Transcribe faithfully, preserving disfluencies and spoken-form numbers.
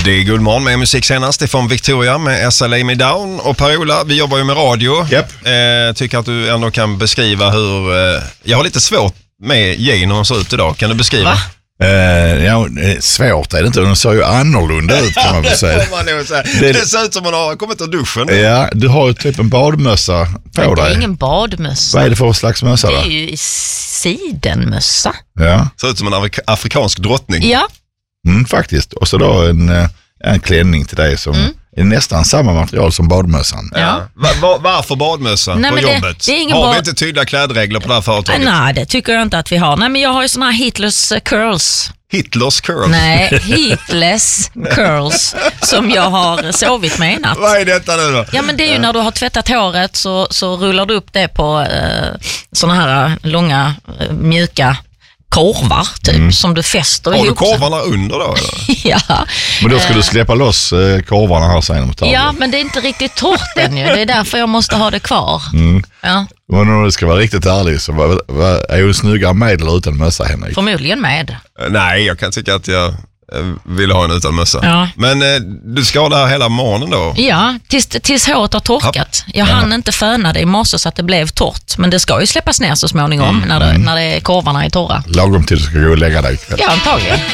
Det är Guldmorgon med musik senast. Det är från Victoria med S L A Me Down. Och Per-Ola, vi jobbar ju med radio. Yep. Eh, tycker att du ändå kan beskriva hur... Eh, jag har lite svårt med Jane när hon ser ut idag. Kan du beskriva? Va? Uh, ja, svårt är det inte. Den ser ju annorlunda ut kan man väl säga. det, det ser ut som man har kommit ur duschen. Ja, du har ju typ en badmössa på dig. Det är ingen badmössa. Vad är det för slags mössa då? Det är ju sidenmössa. Ja. Ser ut som en afrikansk drottning. Ja. Mm, faktiskt. Och så då en, en klänning till dig som mm. är nästan samma material som badmössan. Ja. Va, va, varför badmössa Nej, på det, jobbet? det är ingen har bad... vi inte tydliga klädregler på det här företaget? Nej, det tycker jag inte att vi har. Nej, men jag har ju såna här Hitlers curls. Hitlers curls? Nej, Hitlers curls som jag har sovit med i natt. Vad är detta nu då? Ja, men det är ju när du har tvättat håret så, så rullar du upp det på eh, såna här långa, eh, mjuka korvar typ, mm. som du fäster ihop. Har du korvarna under då? Eller? Ja. Men då ska du släppa loss eh, korvarna här sen om taget. Ja, men det är inte riktigt torrt än ju. Det är därför jag måste ha det kvar. Mm. Ja. Men om du ska vara riktigt ärlig så var, var, är ju snyggare med eller utan mössa, Henrik? Förmodligen med. Nej, jag kan tycka att jag vill ha en utan mössa. Ja. Men eh, du ska ha det här hela morgonen då? Ja, tills, tills håret har torkat. Jag hann ja. inte föna det i morse så att det blev torrt. Men det ska ju släppas ner så småningom mm. när, det, när det, korvarna är torra. Lagom till du ska gå och lägga dig ikväll. Ja, antagligen.